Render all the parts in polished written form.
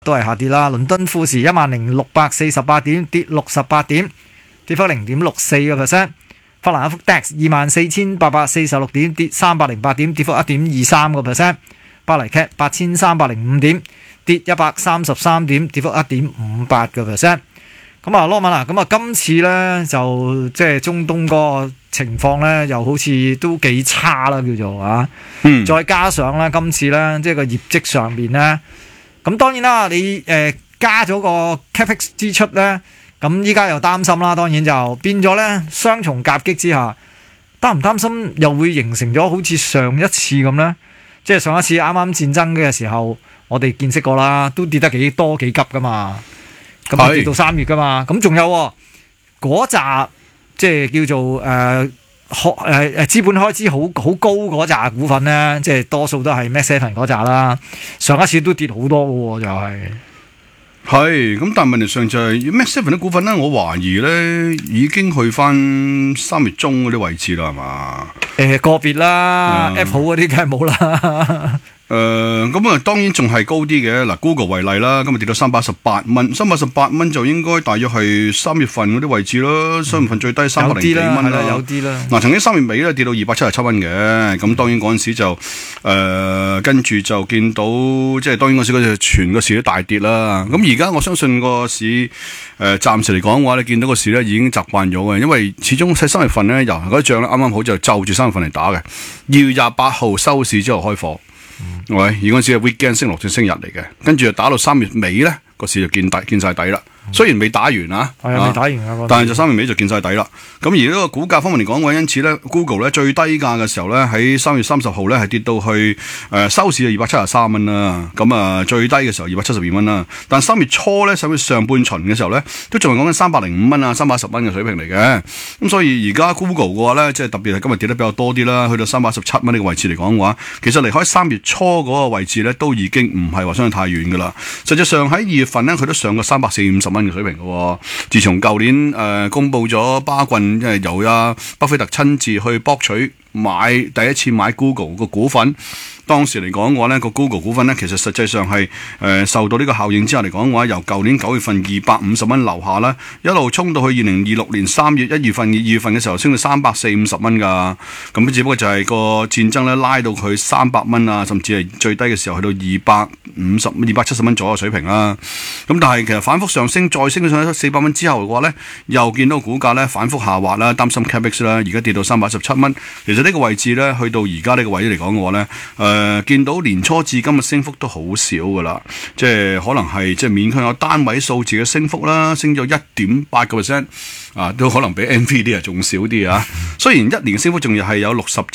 都係下跌啦。倫敦富時10,648點，跌68點，跌幅0.64%。法蘭克福 DAX 24,846點，跌308點，跌幅1.23%。巴黎 CAC 8,305點，跌133點，跌幅1.58%。咁啊，羅文啊，咁啊，今次咧就即係中東個情況咧，又好似都幾差啦，叫做啊。再加上咧，今次咧即係個業績上面咧，咁當然啦，你加咗個 capex 支出咧，咁依家又擔心啦，當然就變咗咧雙重夾擊之下，擔唔擔心又會形成咗好似上一次咁咧？即係上一次啱啱戰爭嘅時候，我哋見識過啦，都跌得幾多幾急噶嘛。咁跌到3月噶嘛，咁仲有嗰扎即係叫做資本開支好高嗰扎股份咧，即係多數都係 Max 7嗰扎啦。上一次都跌好多嘅喎，就係咁，但係問題上就係 Max 7啲股份咧，我懷疑咧已經去翻3月中嗰啲位置啦，係嘛？ 個別啦，Apple 嗰啲梗係冇啦。 咁啊，當然仲係高啲嘅。嗱 ，Google 為例啦，今日跌到318蚊，318蚊就應該大約係3月份嗰啲位置咯。3月份最低300幾蚊啦， 有啲啦。 嗱，曾經3月尾咧跌到277蚊嘅，咁當然嗰陣時就跟住就見到，即係當然嗰時嗰隻全個市都大跌啦。咁而家我相信個市暫時嚟講嘅話，你見到個市咧已經習慣咗嘅，因為始終喺3月份咧，嗰啲仗咧啱啱好就就住3月份嚟打嘅，2月28號收市之後開火。喂，而嗰陣時係 weekend 升落正升日嚟嘅，跟住就打到3月尾咧，個市就見晒底啦。雖然未打完啊， 係未打完啊， 但係就3月尾就見晒底啦。咁而呢個股價方面嚟講嘅話，因此咧 ，Google 咧最低價嘅時候咧，喺3月30號咧係跌到去收市就273蚊啦。咁啊最低嘅時候272蚊啦。但3月初咧，甚至上半旬嘅時候咧，都仲係講緊305蚊啊、310蚊嘅水平嚟嘅。咁所以而家 Google 嘅話咧，即係特別係今日跌得比較多啲啦，去到317蚊呢個位置嚟講嘅話，其實離開3月初嗰個位置咧，都已經唔係話相差太遠噶啦。實際上喺2月份咧，佢都上過340-350蚊嘅水平嘅喎。自從舊年公佈咗巴郡，即係由巴菲特親自去博取第一次買 Google 個股份。當時嚟講嘅話呢個 Google 股份呢，其實實際上係受到呢個效應之下嚟講嘅話，由舊年9月份250蚊樓下啦，一路衝到去2026年3月1月份、2月份嘅時候，升到340-350蚊㗎。咁只不過就係個戰爭咧拉到佢300蚊啊，甚至係最低嘅時候去到270蚊左右水平啦。咁但係其實反覆上升，再升上去400蚊之後嘅話呢，又見到股價呢反覆下滑啦，擔心 capex 啦，而家跌到317蚊。其實呢個位置呢，去到而家呢個位置嚟講嘅話呢。見到年初至今嘅升幅都好少噶啦，即係可能係即係勉強有單位數字嘅升幅啦，升咗1.8%啊，都可能比 NVIDIA 仲少啲啊。雖然一年嘅升幅仲要係有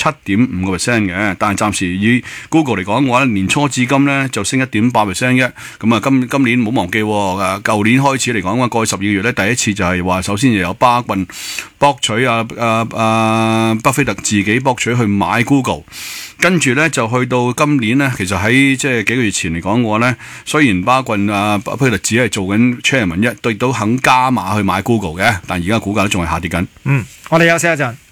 67.5% 嘅，但係暫時以 Google 嚟講嘅話，年初至今咧就升1.8% 嘅。咁啊，今年唔好忘記舊年開始嚟講嘅話，過去12個月咧，第一次就係話首先就有巴郡博取巴菲特自己博取去買 Google。跟住咧就去到今年咧，其實喺即係幾個月前嚟講嘅話咧，雖然巴郡巴菲特只係做緊 chairman 亦都肯加碼去買 Google 嘅，但而家股價都仲係下跌緊。 我哋休息一陣。